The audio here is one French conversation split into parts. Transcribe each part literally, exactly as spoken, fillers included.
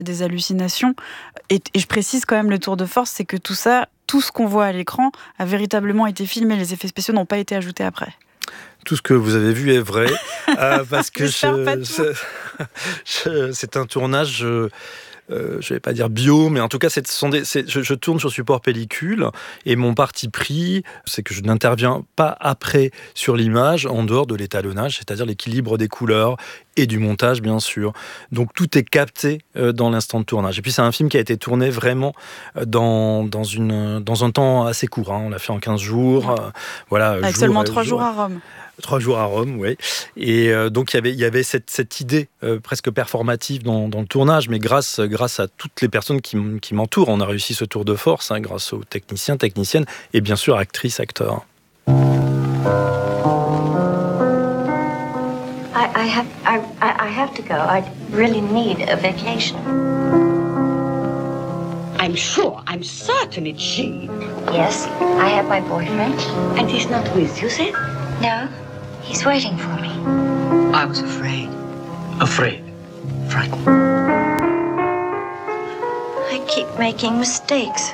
des hallucinations. Et, et je précise quand même, le tour de force, c'est que tout ça, tout ce qu'on voit à l'écran a véritablement été filmé. Les effets spéciaux n'ont pas été ajoutés après. Tout ce que vous avez vu est vrai, euh, parce que je, pas tout. je, je, c'est un tournage... Je... Euh, je ne vais pas dire bio, mais en tout cas, c'est, ce sont des, c'est, je, je tourne sur support pellicule et mon parti pris, c'est que je n'interviens pas après sur l'image en dehors de l'étalonnage, c'est-à-dire l'équilibre des couleurs et du montage, bien sûr. Donc tout est capté euh, dans l'instant de tournage. Et puis c'est un film qui a été tourné vraiment dans, dans, une, dans un temps assez court. Hein. On l'a fait en quinze jours. Euh, voilà, Avec jour, seulement trois jour, jours à Rome. Trois jours à Rome, oui. Et euh, donc, il y avait, il y avait cette, cette idée euh, presque performative dans, dans le tournage, mais grâce, grâce à toutes les personnes qui, qui m'entourent, on a réussi ce tour de force, hein, grâce aux techniciens, techniciennes, et bien sûr, actrices, acteurs. I, I, have, I, I have to go. I really need a vacation. I'm sure, I'm certain it's she. Yes, I have my boyfriend. And he's not with you, then? No, he's waiting for me. I was afraid. Afraid? Frightened. I keep making mistakes.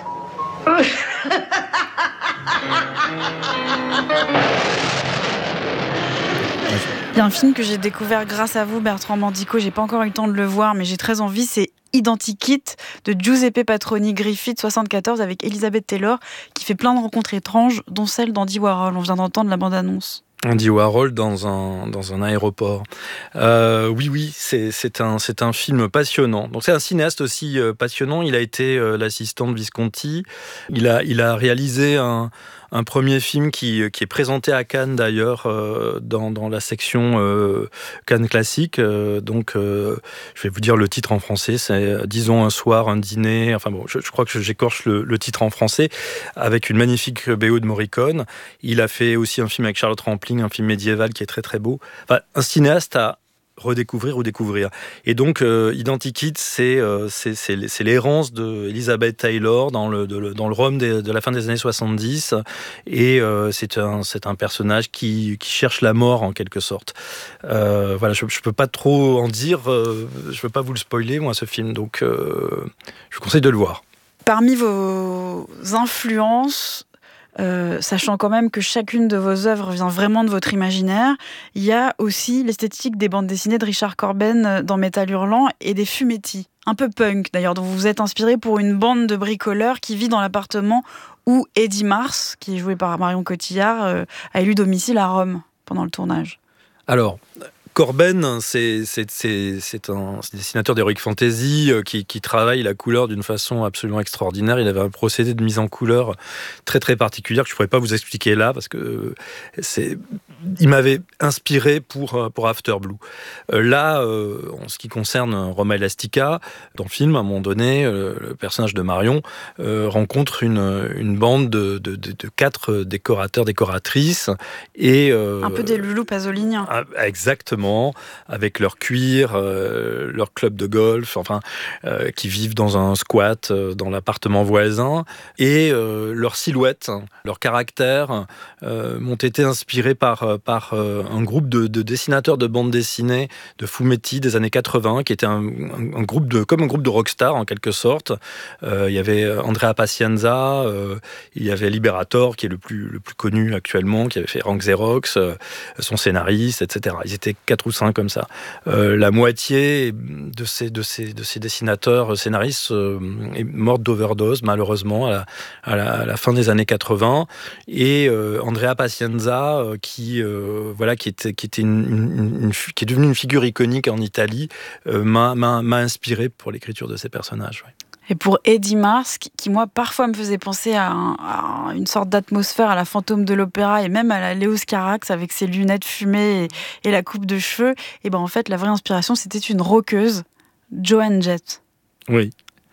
Il y a un film que j'ai découvert grâce à vous, Bertrand Mandico. J'ai pas encore eu le temps de le voir, mais j'ai très envie. C'est Identikit de Giuseppe Patroni Griffith, soixante-quatorze, avec Elizabeth Taylor, qui fait plein de rencontres étranges, dont celle d'Andy Warhol. On vient d'entendre la bande-annonce. Andy Warhol dans un, dans un aéroport. Euh, oui, oui, c'est, c'est, un, c'est un film passionnant. Donc, c'est un cinéaste aussi euh, passionnant. Il a été euh, l'assistant de Visconti. Il a, il a réalisé un, un premier film qui, qui est présenté à Cannes, d'ailleurs, euh, dans, dans la section euh, Cannes classique. Euh, donc, euh, je vais vous dire le titre en français. C'est « Disons un soir, un dîner ». Enfin bon, je, je crois que j'écorche le, le titre en français, avec une magnifique B O de Morricone. Il a fait aussi un film avec Charlotte Rampling, un film médiéval qui est très très beau. Enfin, un cinéaste à redécouvrir ou découvrir. Et donc, euh, Identikit, c'est, euh, c'est, c'est, c'est l'errance de Elizabeth Taylor dans le, de, dans le Rome de, de la fin des années soixante-dix. Et euh, c'est, un, c'est un personnage qui, qui cherche la mort, en quelque sorte. Euh, voilà, je ne peux pas trop en dire. Euh, je ne veux pas vous le spoiler, moi, ce film. Donc, euh, je vous conseille de le voir. Parmi vos influences, Euh, sachant quand même que chacune de vos œuvres vient vraiment de votre imaginaire, il y a aussi l'esthétique des bandes dessinées de Richard Corben dans Métal Hurlant et des Fumetti, un peu punk d'ailleurs, dont vous vous êtes inspiré pour une bande de bricoleurs qui vit dans l'appartement où Eddie Mars, qui est joué par Marion Cotillard, euh, a élu domicile à Rome pendant le tournage. Alors, Corben, c'est, c'est, c'est, c'est un dessinateur d'heroic fantasy euh, qui, qui travaille la couleur d'une façon absolument extraordinaire. Il avait un procédé de mise en couleur très très particulier que je ne pourrais pas vous expliquer là parce que c'est, il m'avait inspiré pour, pour After Blue. Euh, là, euh, en ce qui concerne Roma Elastica, dans le film, à un moment donné, euh, le personnage de Marion euh, rencontre une, une bande de, de, de, de quatre décorateurs, décoratrices. Et, euh, un peu des loulous pasoliniens. Exactement. Avec leur cuir, euh, leur club de golf, enfin, euh, qui vivent dans un squat euh, dans l'appartement voisin, et euh, leur silhouette, leur caractère euh, m'ont été inspirés par, par euh, un groupe de, de dessinateurs de bande dessinée de fumetti des années quatre-vingts, qui était un, un, un groupe de, comme un groupe de rockstar en quelque sorte. Euh, il y avait Andrea Pazienza, euh, il y avait Liberator, qui est le plus, le plus connu actuellement, qui avait fait Rank Xerox, euh, son scénariste, et cetera. Ils étaient quatre ou cinq comme ça. Euh, la moitié de ces, de ces, de ces dessinateurs scénaristes euh, est morte d'overdose, malheureusement, à la, à la, à la fin des années quatre-vingts. Et euh, Andrea Pazienza, euh, qui, euh, voilà, qui, était, qui, était une, une, une, qui est devenue une figure iconique en Italie, euh, m'a, m'a, m'a inspiré pour l'écriture de ces personnages. Ouais. Et pour Eddie Mars, qui, qui moi parfois me faisait penser à, un, à une sorte d'atmosphère à la Fantôme de l'Opéra et même à la Léos Carax avec ses lunettes fumées et, et la coupe de cheveux, et ben en fait la vraie inspiration c'était une rockeuse, Joan Jett. Oui.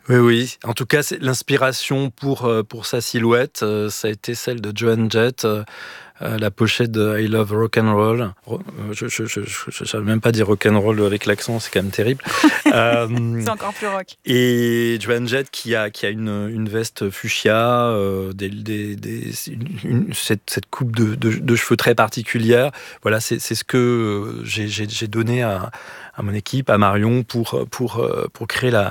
Oui, oui. En tout cas, c'est l'inspiration pour, pour sa silhouette, ça a été celle de Joan Jett. Euh, la pochette de I Love Rock'n'Roll. Je ne savais même pas dire rock'n'roll avec l'accent, c'est quand même terrible. euh, c'est encore plus rock. Et Joan Jett qui a, qui a une, une veste fuchsia, euh, des, des, des, une, une, cette, cette coupe de, de, de cheveux très particulière. Voilà, c'est, c'est ce que j'ai, j'ai, j'ai donné à, à mon équipe, à Marion, pour, pour, pour créer la,